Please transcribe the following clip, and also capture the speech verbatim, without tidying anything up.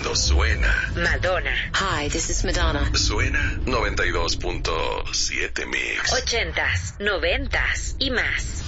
cuando suena. Madonna. Hi, this is Madonna. Suena noventa y dos punto siete Mix. Ochentas, noventas y más.